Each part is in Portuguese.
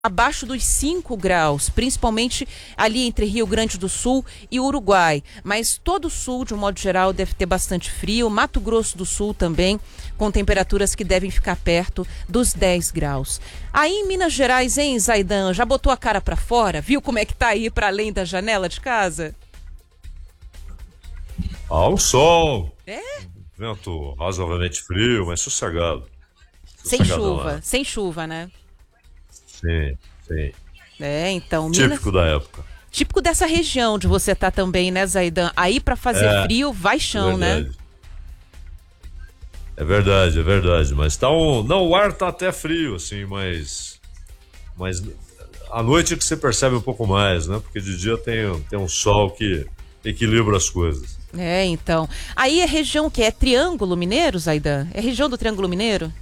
abaixo dos 5 graus, principalmente ali entre Rio Grande do Sul e Uruguai. Mas todo o sul, de um modo geral, deve ter bastante frio. Mato Grosso do Sul também, com temperaturas que devem ficar perto dos 10 graus. Aí em Minas Gerais, hein, Zaidan? Já botou a cara pra fora? Viu como é que tá aí para além da janela de casa? Ao sol. É? Vento razoavelmente frio, mas sossegado. Sem chuva, né? Sim, sim. Então... Típico da época. Típico dessa região de você tá também, né, Zaidan? Aí pra fazer frio, vai chão, né? É verdade. Mas tá não, o ar tá até frio, assim, mas à noite é que você percebe um pouco mais, né? Porque de dia tem um sol que equilibra as coisas. Então. Aí é região que é Triângulo Mineiro, Zaidan? É região do Triângulo Mineiro?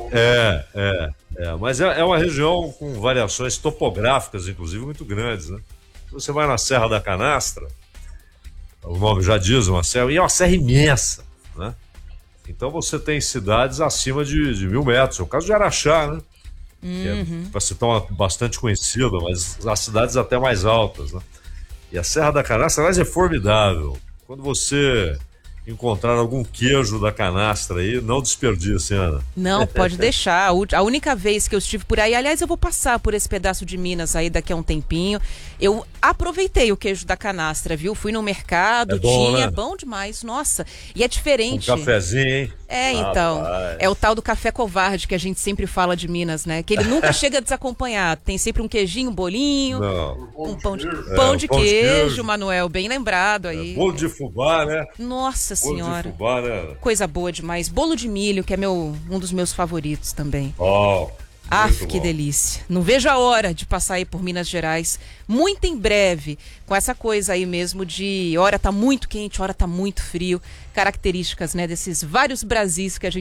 Mas é uma região com variações topográficas, inclusive, muito grandes, né? Você vai na Serra da Canastra, o nome já diz, uma serra, e é uma serra imensa, né? Então você tem cidades acima de 1.000 metros, é o caso de Araxá, né? Que para citar uma bastante conhecida, mas as cidades até mais altas, né? E a Serra da Canastra, aliás, é formidável. Quando você encontrar algum queijo da canastra aí, não desperdice, Ana. Não, pode deixar. A única vez que eu estive por aí, aliás, eu vou passar por esse pedaço de Minas aí daqui a um tempinho. Eu aproveitei o queijo da canastra, viu? Fui no mercado, tinha, né? Bom demais, nossa. E é diferente. Um cafezinho, hein? Então, é o tal do café covarde que a gente sempre fala de Minas, né? Que ele nunca chega desacompanhado. Tem sempre um queijinho, um bolinho, um pão de queijo, Manuel, bem lembrado aí. Bolo de fubá, né? Nossa Senhora. Bolo de fubá, né? Coisa boa demais. Bolo de milho, que é um dos meus favoritos também. Que delícia. Não vejo a hora de passar aí por Minas Gerais, muito em breve, com essa coisa aí mesmo de hora tá muito quente, hora tá muito frio, características, né, desses vários Brasis que a gente